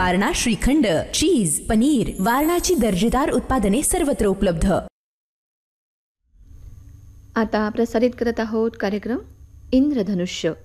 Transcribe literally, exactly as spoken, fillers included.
वारणा श्रीखंड, चीज, पनीर, वारणाची दर्जेदार उत्पादने सर्वत्र उपलब्ध. आता प्रसारित करत आहोत कार्यक्रम इंद्रधनुष्य.